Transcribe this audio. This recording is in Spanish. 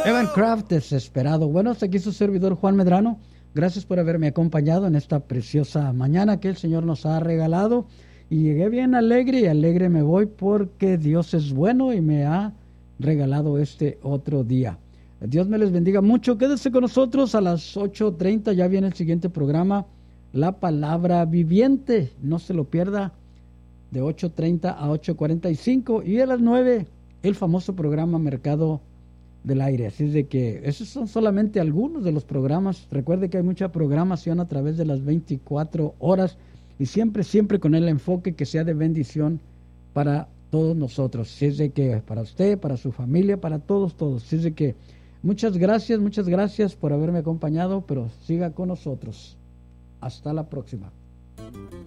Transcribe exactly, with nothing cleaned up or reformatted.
Evan Craft, Desesperado. Bueno, hasta aquí su servidor Juan Medrano. Gracias por haberme acompañado en esta preciosa mañana que el Señor nos ha regalado. Y llegué bien alegre y alegre me voy porque Dios es bueno y me ha regalado este otro día. Dios me les bendiga mucho. Quédese con nosotros a las ocho treinta. Ya viene el siguiente programa, La Palabra Viviente. No se lo pierda, de ocho treinta a ocho cuarenta y cinco. Y a las nueve, el famoso programa Mercado del Aire. Así es de que esos son solamente algunos de los programas. Recuerde que hay mucha programación a través de las veinticuatro horas y siempre, siempre con el enfoque que sea de bendición para todos nosotros. Así es de que para usted, para su familia, para todos, todos. Así es de que muchas gracias, muchas gracias por haberme acompañado, pero siga con nosotros. Hasta la próxima.